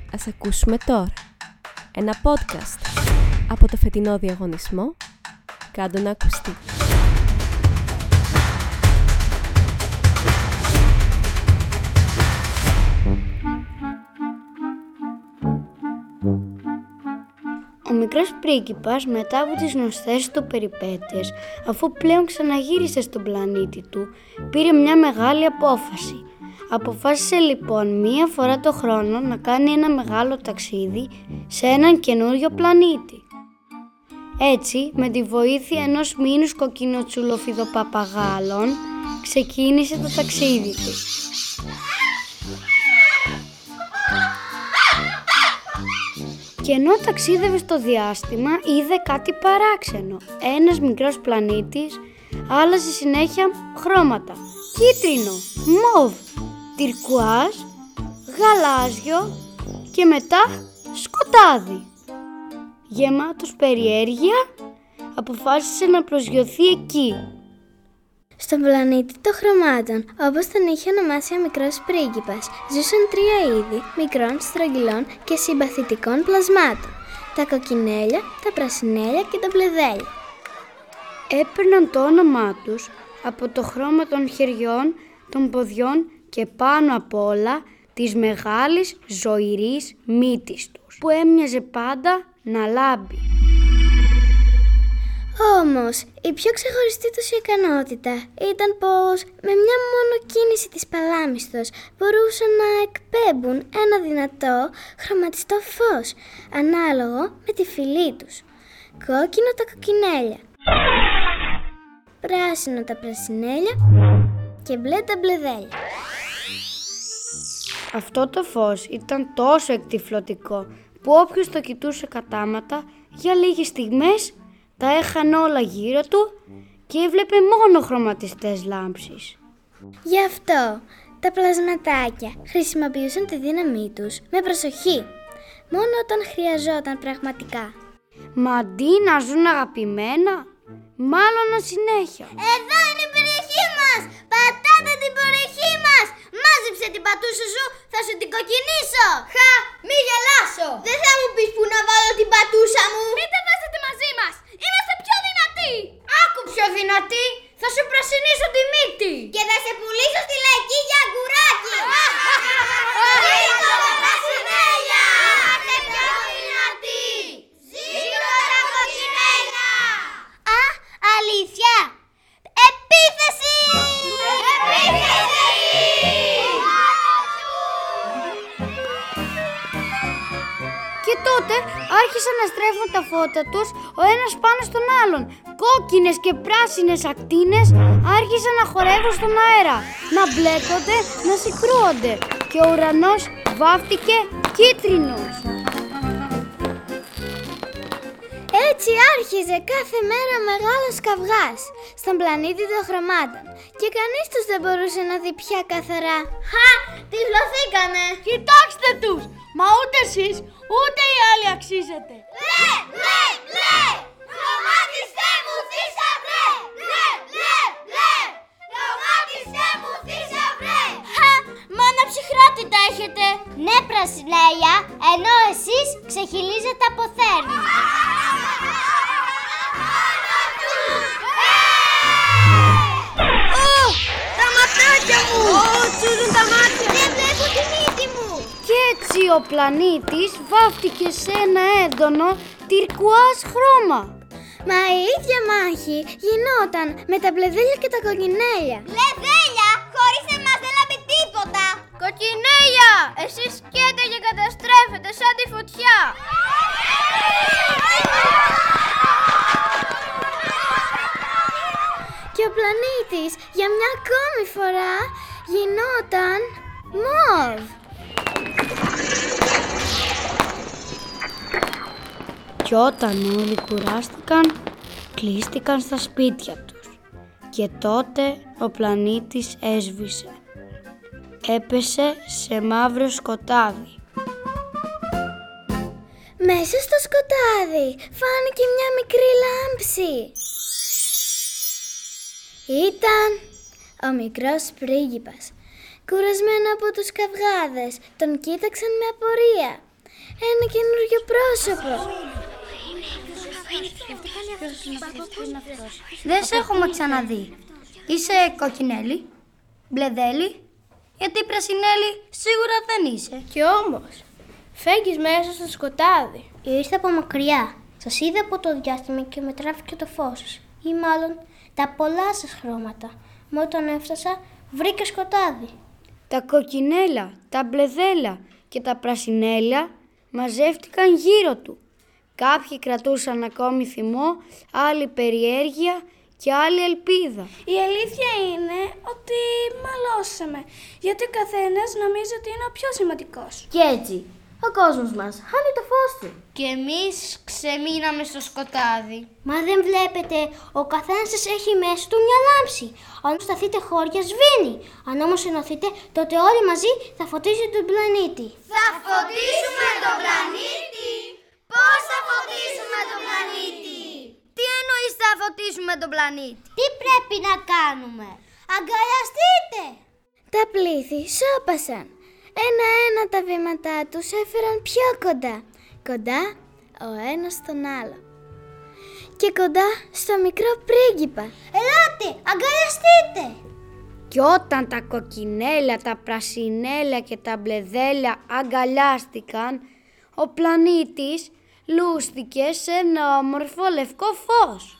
Ας ακούσουμε τώρα ένα podcast από το φετινό διαγωνισμό «Κάντο να ακουστεί». Ο μικρός πρίγκιπας, μετά από τις γνωστές του περιπέτειες, αφού πλέον ξαναγύρισε στον πλανήτη του, πήρε μια μεγάλη απόφαση. Αποφάσισε λοιπόν μία φορά το χρόνο να κάνει ένα μεγάλο ταξίδι σε έναν καινούριο πλανήτη. Έτσι, με τη βοήθεια ενός μήνους κοκκινοτσουλοφιδοπαπαγάλων, ξεκίνησε το ταξίδι του. Και ενώ ταξίδευε στο διάστημα, είδε κάτι παράξενο. Ένας μικρός πλανήτης άλλαζε συνέχεια χρώματα. Κίτρινο, μοβ, τυρκουάζ, γαλάζιο και μετά σκοτάδι. Γεμάτος περιέργεια, αποφάσισε να προσγειωθεί εκεί. Στον πλανήτη των χρωμάτων, όπως τον είχε ονομάσει ο μικρός πρίγκιπας, ζούσαν 3 είδη μικρών, στρογγυλών και συμπαθητικών πλασμάτων. Τα κοκκινέλια, τα πρασινέλια και τα μπλεδέλια. Έπαιρναν το όνομά τους από το χρώμα των χεριών, των ποδιών και πάνω απ' όλα της μεγάλης ζωηρής μύτης τους, που έμοιαζε πάντα να λάμπει. Όμως, η πιο ξεχωριστή τους ικανότητα ήταν πως με μια μόνο κίνηση της παλάμιστος μπορούσαν να εκπέμπουν ένα δυνατό χρωματιστό φως, ανάλογο με τη φυλή τους. Κόκκινο τα κοκκινέλια, πράσινο τα πρασινέλια και μπλε τα μπλεδέλια. Αυτό το φως ήταν τόσο εκτυφλωτικό που όποιος το κοιτούσε κατάματα για λίγες στιγμές τα έχανε όλα γύρω του και έβλεπε μόνο χρωματιστές λάμψεις. Γι' αυτό τα πλασματάκια χρησιμοποιούσαν τη δύναμή τους με προσοχή, μόνο όταν χρειαζόταν πραγματικά. Μα αντί να ζουν αγαπημένα, μάλλον συνέχεια. Εδώ είναι η περιοχή μας! Πατάτε την περιοχή μας! Μάζεψε την πατούσα σου, θα σου την κοκκινήσω! Χα, μη γελάσω! Δεν θα μου πεις που να βάλω την πατούσα μου! Μην τα βάζετε μαζί μας! Είμαστε πιο δυνατοί! Άκου πιο δυνατή, θα σου πρασινίσω τη μύτη! Και θα σε πουλήσω στη λαϊκή για αγκουράκι! Ζήτω τα πρασινέλια! Είμαστε πιο δυνατοί! Ζήτω τα κοκκινέλια! Α, αλήθεια! Επίθεση! Επίθεση! Και τότε άρχισαν να στρέφουν τα φώτα τους ο ένας πάνω στον άλλον. Κόκκινες και πράσινες ακτίνες άρχισαν να χορεύουν στον αέρα, να μπλέκονται, να συγκρούονται και ο ουρανός βάφτηκε κίτρινος. Έτσι άρχιζε κάθε μέρα μεγάλος καυγάς στον πλανήτη των χρωμάτων και κανείς τους δεν μπορούσε να δει πια καθαρά. Χα! Τυφλωθήκανε! Κοιτάξτε τους! Μα ούτε εσείς ούτε οι άλλοι αξίζετε! Λε! Λε! Λε! Χρωμάτιστέ μου θησαυρέ! Λε! Λε! Λε! Χρωμάτιστέ μου θησαυρέ! Χα! Μόνο ψυχρότητα έχετε! Ναι, πρασινέλια, ενώ εσείς ξεχυλίζετε από θέρμα. Τα ματάκια μου! Τσούζουν τα μάτια! Δεν βλέπω τη μύτη μου! Και έτσι ο πλανήτης βάφτηκε σε ένα έντονο τυρκουάζ χρώμα. Μα η ίδια μάχη γινόταν με τα μπλεδέλια και τα κοκκινέλια. Μπλεδέλια! Χωρίς εμάς δεν λάμπει τίποτα! Κοκκινέλια! Εσείς σκέτε και καταστρέφετε σαν τη φωτιά! Και ο πλανήτης για μια ακόμη φορά γινόταν μοβ. Και όταν όλοι κουράστηκαν, κλείστηκαν στα σπίτια τους. Και τότε ο πλανήτης έσβησε. Έπεσε σε μαύρο σκοτάδι. Μέσα στο σκοτάδι φάνηκε μια μικρή λάμψη. Ήταν ο μικρός πρίγκιπας. Κουρασμένο από τους καυγάδες, τον κοίταξαν με απορία. Ένα καινούριο πρόσωπο. Δεν σε έχουμε ξαναδεί. Είσαι κοκκινέλη, μπλεδέλη, γιατί πρασινέλη σίγουρα δεν είσαι. Κι όμως, φέγγεις μέσα στο σκοτάδι. Ήρθα από μακριά. Σας είδα από το διάστημα και με τράβηκε το φως σας. Ή μάλλον τα πολλά σας χρώματα. Μα όταν έφτασα, βρήκα σκοτάδι. Τα κοκκινέλα, τα μπλεδέλα και τα πρασινέλα μαζεύτηκαν γύρω του. Κάποιοι κρατούσαν ακόμη θυμό, άλλοι περιέργεια και άλλη ελπίδα. Η αλήθεια είναι ότι μαλώσαμε, γιατί ο καθένας νομίζει ότι είναι ο πιο σημαντικός. Και έτσι, ο κόσμος μας χάνει το φως του. Και εμείς ξεμείναμε στο σκοτάδι. Μα δεν βλέπετε, ο καθένας σας έχει μέσα του μια λάμψη. Αν σταθείτε χώρια σβήνει. Αν όμως ενωθείτε, τότε όλοι μαζί θα φωτίσετε τον πλανήτη. Θα φωτίσουμε τον πλανήτη! Πώς θα φωτίσουμε τον πλανήτη? Τι εννοείς θα φωτίσουμε τον πλανήτη? Τι πρέπει να κάνουμε? Αγκαλιαστείτε! Τα πλήθη σώπασαν. Ένα-ένα τα βήματά τους έφεραν πιο κοντά. Κοντά ο ένας στον άλλο. Και κοντά στο μικρό πρίγκιπα. Ελάτε, αγκαλιαστείτε! Και όταν τα κοκκινέλα, τα πρασινέλα και τα μπλεδέλα αγκαλιάστηκαν, ο πλανήτης λούστηκε σε ένα όμορφο λευκό φως.